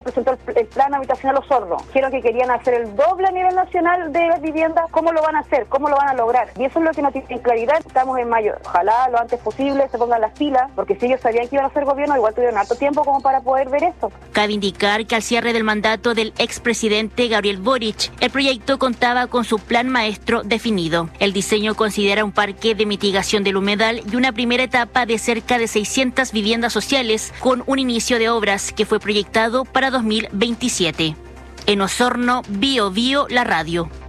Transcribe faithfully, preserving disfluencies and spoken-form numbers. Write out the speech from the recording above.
presentó el, el plan habitacional a los sordos. Dijeron que querían hacer el doble a nivel nacional de las viviendas. ¿Cómo lo van a hacer? ¿Cómo lo van a lograr? Y eso es lo que no tienen claridad. Estamos en mayo. Ojalá lo antes posible se pongan las pilas, porque si ellos sabían que iban a hacer gobierno, igual tuvieron harto tiempo como para poder ver esto. Cabe indicar que al cierre del mandato del expresidente Gabriel Boric, el proyecto contaba con su plan maestro definido. El diseño considera un parque de mitigación del humedal y una primera etapa de cerca de seiscientas viviendas sociales con un inicio de obras que fue proyectado para dos mil veintisiete. En Osorno, Bio Bio, la radio.